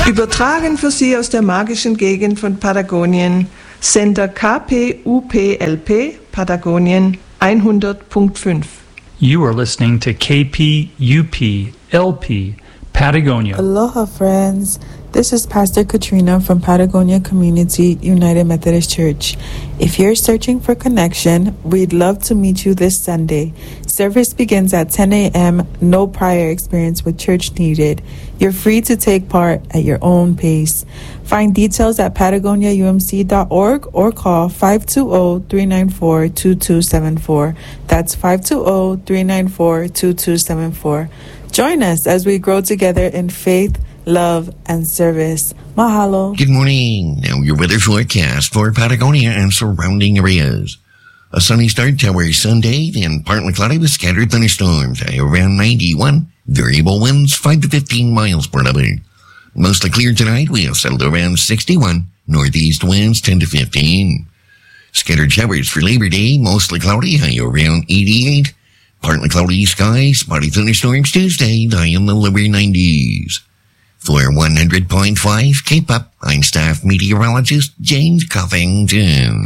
Übertragen für Sie aus der magischen Gegend von Patagonien, Sender KPUPLP, Patagonien 100.5. You are listening to KPUP LP, Patagonia. Aloha, friends. This is Pastor Katrina from Patagonia Community United Methodist Church. If you're searching for connection, we'd love to meet you this Sunday. Service begins at 10 a.m., no prior experience with church needed. You're free to take part at your own pace. Find details at patagoniaumc.org or call 520-394-2274. That's 520-394-2274. Join us as we grow together in faith, love, and service. Mahalo. Good morning. Now your weather forecast for Patagonia and surrounding areas. A sunny start towards Sunday, then partly cloudy with scattered thunderstorms, around 91. Variable winds 5 to 15 miles per hour. Mostly clear tonight, we'll settle to around 61. Northeast winds 10 to 15. Scattered showers for Labor Day, mostly cloudy, high around 88. Partly cloudy skies, spotty thunderstorms Tuesday, high in the lower 90s. For 100.5 Cape Up, I'm staff meteorologist James Covington.